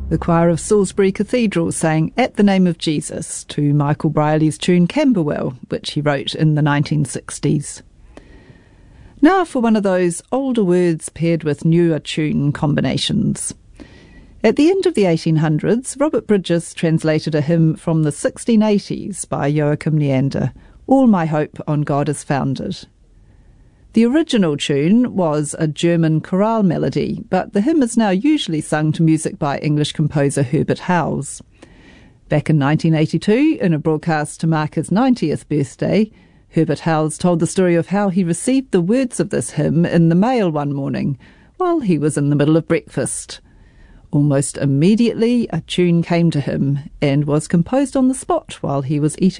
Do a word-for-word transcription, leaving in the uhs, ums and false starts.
The choir of Salisbury Cathedral sang At the Name of Jesus to Michael Briley's tune Camberwell, which he wrote in the nineteen sixties. Now for one of those older words paired with newer tune combinations. At the end of the eighteen hundreds, Robert Bridges translated a hymn from the sixteen eighties by Joachim Neander, All My Hope on God is Founded. The original tune was a German chorale melody, but the hymn is now usually sung to music by English composer Herbert Howes. Back in nineteen eighty-two, in a broadcast to mark his ninetieth birthday, Herbert Howes told the story of how he received the words of this hymn in the mail one morning while he was in the middle of breakfast. Almost immediately, a tune came to him and was composed on the spot while he was eating.